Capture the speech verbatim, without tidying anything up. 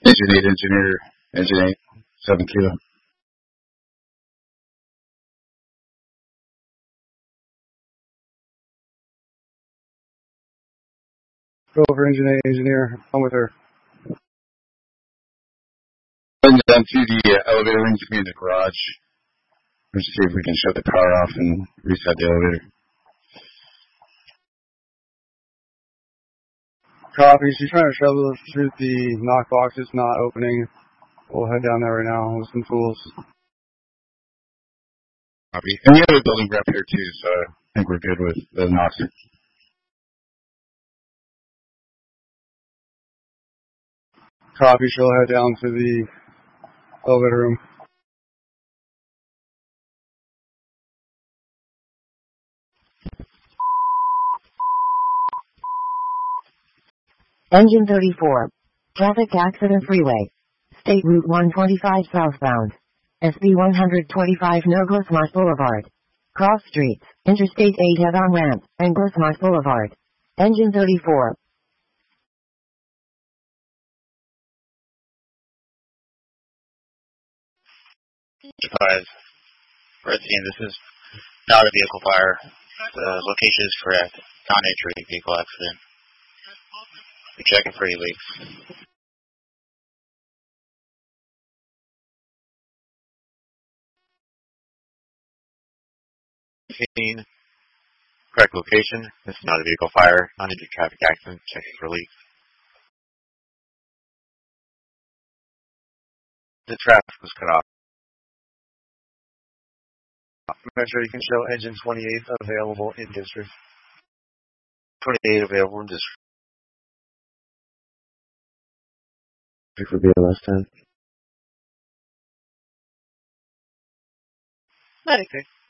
Engine eight, engineer, engine eight, seven kilo. Go over engine eight, engineer. I'm with her. And then to the uh, elevator wing, get me in the garage. Let's see if we can shut the car off and reset the elevator. Copy. She's trying to shovel through the knockbox. It's not opening. We'll head down there right now with some tools. Copy. And we have a building rep here too, so I think we're good with the knocks. Copy. She'll head down to the elevator room. Engine thirty-four. Traffic accident freeway. State Route one twenty-five southbound. S B one twenty-five near Glissmart Boulevard. Cross streets. Interstate eight head-on ramp and Glissmart Boulevard. Engine thirty-four. five. Red scene. This is not a vehicle fire. The location is correct. Non-entry vehicle accident. We're checking for any leaks. Scene. Correct location. This is not a vehicle fire. Non-entry traffic accident. Checking for leaks. The traffic was cut off. Metro, you can show engine twenty-eight available in district. twenty-eight available in district. For B L S ten. ninety-six.